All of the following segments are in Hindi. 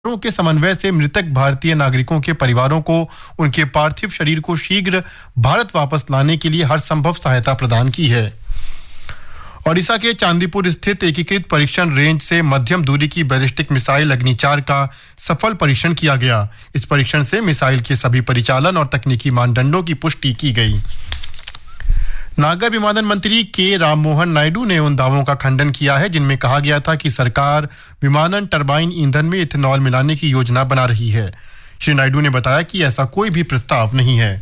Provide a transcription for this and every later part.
के समन्वय से मृतक भारतीय नागरिकों के परिवारों को उनके पार्थिव शरीर को शीघ्र भारत वापस लाने के लिए हर संभव सहायता प्रदान की है। ओडिशा के चांदीपुर स्थित एकीकृत परीक्षण रेंज से मध्यम दूरी की बैलिस्टिक मिसाइल अग्नि-4 का सफल परीक्षण किया गया। इस परीक्षण से मिसाइल के सभी परिचालन और तकनीकी मानदंडों की पुष्टि की गई। नागर विमानन मंत्री के राममोहन नायडू ने उन दावों का खंडन किया है जिनमें कहा गया था कि सरकार विमानन टरबाइन ईंधन में इथेनॉल मिलाने की योजना बना रही है। श्री नायडू ने बताया कि ऐसा कोई भी प्रस्ताव नहीं है।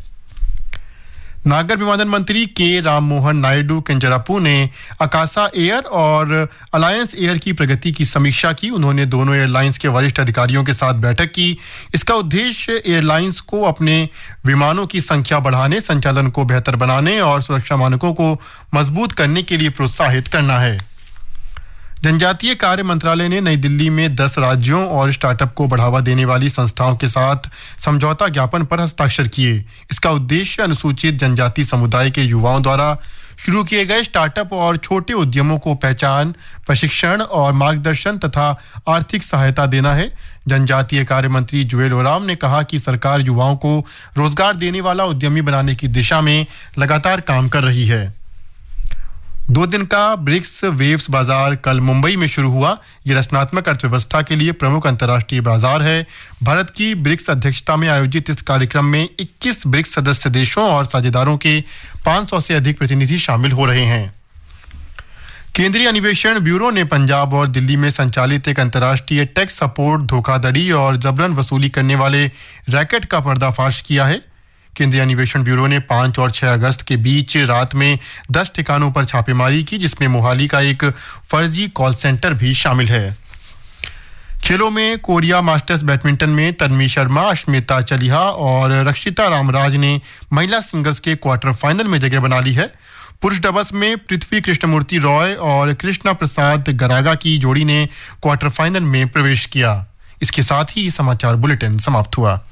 नागर विमानन मंत्री के राममोहन नायडू किंजरापू ने अकासा एयर और अलायंस एयर की प्रगति की समीक्षा की। उन्होंने दोनों एयरलाइंस के वरिष्ठ अधिकारियों के साथ बैठक की। इसका उद्देश्य एयरलाइंस को अपने विमानों की संख्या बढ़ाने, संचालन को बेहतर बनाने और सुरक्षा मानकों को मजबूत करने के लिए प्रोत्साहित करना है। जनजातीय कार्य मंत्रालय ने नई दिल्ली में 10 राज्यों और स्टार्टअप को बढ़ावा देने वाली संस्थाओं के साथ समझौता ज्ञापन पर हस्ताक्षर किए। इसका उद्देश्य अनुसूचित जनजाति समुदाय के युवाओं द्वारा शुरू किए गए स्टार्टअप और छोटे उद्यमों को पहचान, प्रशिक्षण और मार्गदर्शन तथा आर्थिक सहायता देना है। जनजातीय कार्य मंत्री जुएल ओराम ने कहा कि सरकार युवाओं को रोजगार देने वाला उद्यमी बनाने की दिशा में लगातार काम कर रही है। 2 दिन का ब्रिक्स वेव्स बाजार कल मुंबई में शुरू हुआ। यह रचनात्मक अर्थव्यवस्था के लिए प्रमुख अंतर्राष्ट्रीय बाजार है। भारत की ब्रिक्स अध्यक्षता में आयोजित इस कार्यक्रम में 21 ब्रिक्स सदस्य देशों और साझेदारों के 500 से अधिक प्रतिनिधि शामिल हो रहे हैं। केंद्रीय अन्वेषण ब्यूरो ने पंजाब और दिल्ली में संचालित एक अंतर्राष्ट्रीय टैक्स सपोर्ट, धोखाधड़ी और जबरन वसूली करने वाले रैकेट का पर्दाफाश किया है। केंद्रीय अन्वेषण ब्यूरो ने 5 और 6 अगस्त के बीच रात में 10 ठिकानों पर छापेमारी की, जिसमें मोहाली का एक फर्जी कॉल सेंटर भी शामिल है। खेलों में कोरिया मास्टर्स बैडमिंटन में तन्वी शर्मा, अश्मिता चलिहा और रक्षिता रामराज ने महिला सिंगल्स के क्वार्टर फाइनल में जगह बना ली है। पुरुष डबल्स में पृथ्वी कृष्णमूर्ति रॉय और कृष्णा प्रसाद गरागा की जोड़ी ने क्वार्टर फाइनल में प्रवेश किया। इसके साथ ही समाचार बुलेटिन समाप्त हुआ।